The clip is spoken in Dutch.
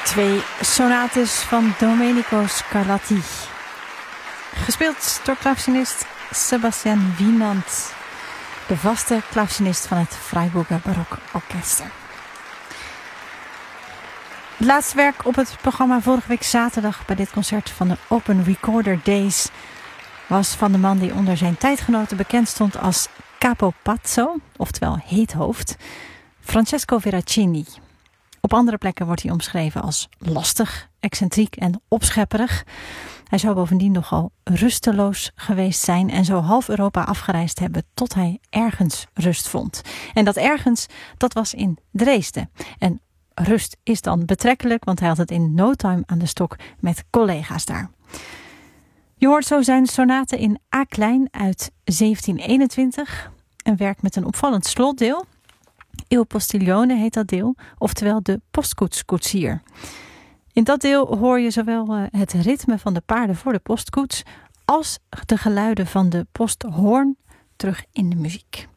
Twee sonates van Domenico Scarlatti. Gespeeld door klavecinist Sebastian Wienand, de vaste klavecinist van het Freiburger Barok Orkester. Het laatste werk op het programma vorige week zaterdag bij dit concert van de Open Recorder Days was van de man die onder zijn tijdgenoten bekend stond als Capo Pazzo, oftewel heethoofd, Francesco Veracini. Op andere plekken wordt hij omschreven als lastig, excentriek en opschepperig. Hij zou bovendien nogal rusteloos geweest zijn en zo half Europa afgereisd hebben tot hij ergens rust vond. En dat ergens, dat was in Dresden. En rust is dan betrekkelijk, want hij had het in no time aan de stok met collega's daar. Je hoort zo zijn sonate in A-klein uit 1721. Een werk met een opvallend slotdeel. Il Postiglione heet dat deel, oftewel de postkoetskoetsier. In dat deel hoor je zowel het ritme van de paarden voor de postkoets als de geluiden van de posthoorn terug in de muziek.